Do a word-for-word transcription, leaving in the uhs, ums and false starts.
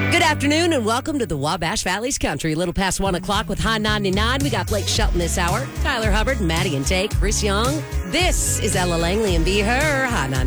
Good afternoon and welcome to the Wabash Valley's Country. A little past one o'clock with High ninety-nine. We got Blake Shelton this hour, Tyler Hubbard, Maddie and Tate, Chris Young. This is Ella Langley and Be Her, High ninety-nine.